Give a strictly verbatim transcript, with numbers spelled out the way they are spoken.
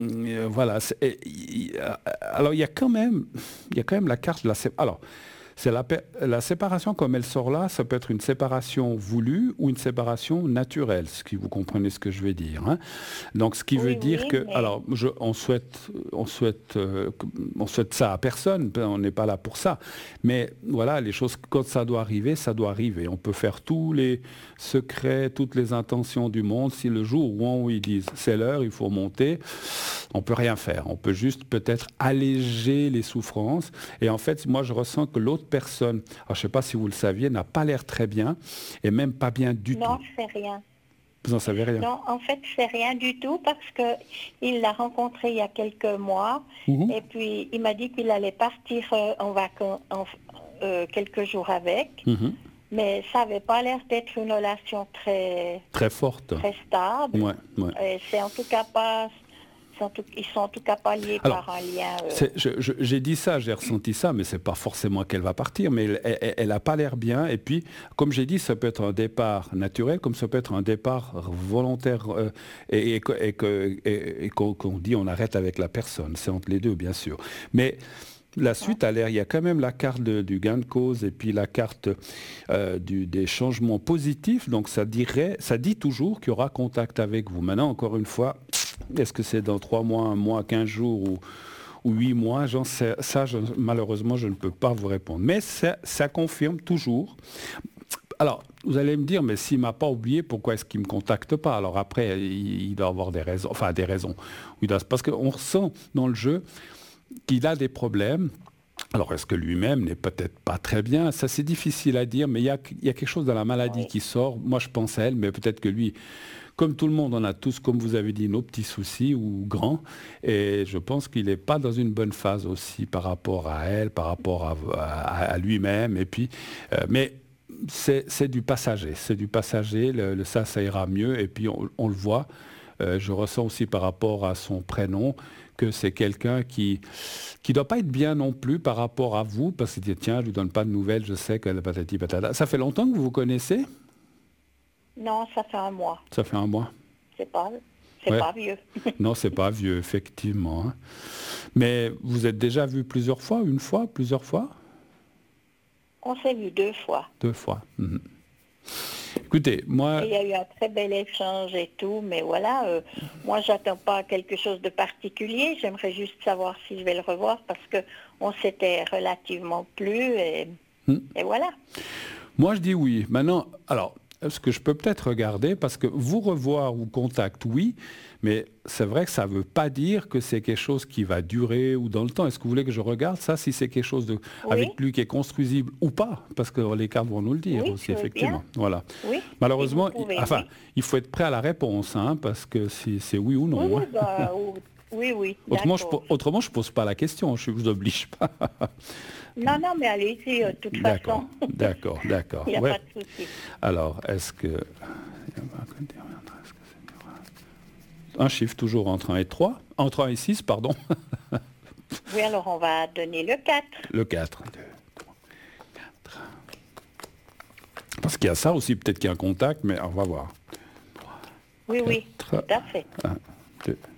Euh, voilà. c'est- et- il- euh, alors, il y a quand même, il y a quand même la carte de la... sé- Alors, c'est la, pa- la séparation comme elle sort là, ça peut être une séparation voulue ou une séparation naturelle, si vous comprenez ce que je veux dire, hein. Donc, ce qui veut Oui, dire oui, que, mais alors, je- on souhaite, on souhaite, euh, on souhaite ça à personne, on n'est pas là pour ça. Mais voilà, les choses, quand ça doit arriver, ça doit arriver. On peut faire tous les secrets, toutes les intentions du monde. Si le jour où ils disent c'est l'heure, il faut monter, on peut rien faire. On peut juste peut-être alléger les souffrances. Et en fait, moi, je ressens que l'autre personne, alors, je ne sais pas si vous le saviez, n'a pas l'air très bien et même pas bien du tout. non, c'est rien. Vous n'en savez rien. Non, en fait, c'est rien du tout parce que il l'a rencontré il y a quelques mois Mhm. et puis il m'a dit qu'il allait partir euh, en vacances en- euh, quelques jours avec, Mhm. mais ça n'avait pas l'air d'être une relation très Très forte. très stable. Ouais, ouais. Et c'est en tout cas pas, c'est en tout- ils sont en tout cas pas liés Alors, par un lien. euh, c'est- je- je- j'ai dit ça, j'ai ressenti ça, mais c'est pas forcément qu'elle va partir, mais elle, elle, elle a pas l'air bien. Et puis, comme j'ai dit, ça peut être un départ naturel, comme ça peut être un départ volontaire, euh, et, et que- et que- et- et qu'on qu'on dit on arrête avec la personne. C'est entre les deux, bien sûr. Mais la suite a l'air, il y a quand même la carte de- du gain de cause et puis la carte euh, du- des changements positifs. Donc ça dirait, ça dit toujours qu'il y aura contact avec vous. Maintenant, encore une fois, est-ce que c'est dans trois mois, un mois, quinze jours ou, ou huit mois, j'en sais, ça, je- malheureusement, je ne peux pas vous répondre. Mais ça, ça confirme toujours. Alors, vous allez me dire, mais s'il ne m'a pas oublié, pourquoi est-ce qu'il ne me contacte pas? Alors après, il, il doit avoir des raisons, enfin des raisons. Il doit- parce qu'on ressent dans le jeu qu'il a des problèmes. Alors, est-ce que lui-même n'est peut-être pas très bien? Ça, c'est difficile à dire, mais il y a, il y a quelque chose dans la maladie oui. qui sort. Moi, je pense à elle, mais peut-être que lui, comme tout le monde, on a tous, comme vous avez dit, nos petits soucis ou grands. Et je pense qu'il n'est pas dans une bonne phase aussi par rapport à elle, par rapport à, à- à lui-même. Et puis, euh, mais c'est c'est du passager. C'est du passager. Le, le ça, ça ira mieux. Et puis, on, on le voit. Euh, je ressens aussi par rapport à son prénom que c'est quelqu'un qui qui doit pas être bien non plus par rapport à vous, parce qu'il dit, tiens, je lui donne pas de nouvelles, je sais que patati patata. Ça fait longtemps que vous vous connaissez? Non, ça fait un mois. Ça fait un mois. C'est pas, c'est Ouais. pas vieux. Non, c'est pas vieux, effectivement, hein. Mais vous êtes déjà vu plusieurs fois, une fois, plusieurs fois? On s'est vu deux fois. Deux fois. Mhm. Écoutez, moi, Et il y a eu un très bel échange et tout, mais voilà, euh, moi j'attends pas quelque chose de particulier, j'aimerais juste savoir si je vais le revoir parce que on s'était relativement plu et, Hmm. et voilà. moi je dis oui. Maintenant, alors, ce que je peux peut-être regarder, parce que vous revoir ou contact, oui, mais c'est vrai que ça ne veut pas dire que c'est quelque chose qui va durer ou dans le temps. Est-ce que vous voulez que je regarde ça, si c'est quelque chose de, Oui, avec lui qui est construisible ou pas? Parce que les cartes vont nous le dire oui, aussi, je veux effectivement. bien. Voilà. Oui, Malheureusement, si vous il, pouvez, enfin, oui. il faut être prêt à la réponse, hein, parce que si c'est oui ou Oui, non, oui, hein. bah, ou- oui, oui, Autrement, je, d'accord. po- autrement, je pose pas la question, je ne vous oblige pas. Non, non, mais allez-y, euh, de toute D'accord, façon, d'accord, d'accord. il n'y a Ouais. pas de souci. Alors, est-ce que... Un chiffre toujours entre un et trois, entre un et six, pardon. Oui, alors on va donner le quatre. Le quatre. deux, trois, quatre. Parce qu'il y a ça aussi, peut-être qu'il y a un contact, mais on va voir. Oui, oui, Quatre. tout à fait. un, deux,